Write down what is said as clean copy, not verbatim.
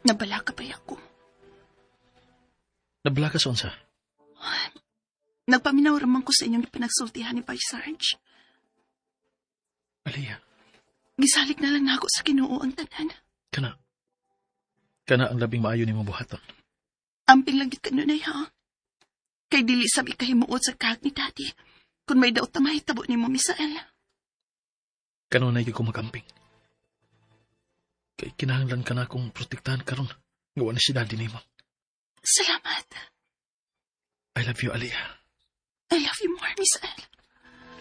Nabala ka ba ako? Nabala ka sa unsa? Nagpaminaw raman ko sa inyong pinagsultihan ni Vice Sarge. Aliyah. Gisalik na lang na ako sa Ginoo ang tanan. Kana ang labing maayo ni mong buhaton. Amping lagit ka nun ay ha. Kay dili sabi kahimuot sa kahag ni Daddy kung may daot na mahitabo ni mo, Misael. Kanunay ko magamping. Kay kinahanglan ka na akong protektahan karon. Gawa na si Daddy ni mo. Salamat. I love you, Aliyah. I love you more, Misael.